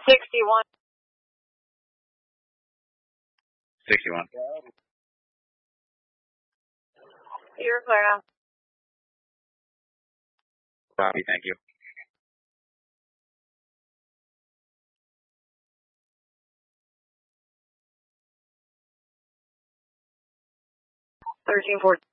61. 61. You're clear now. Copy, thank you. 1314.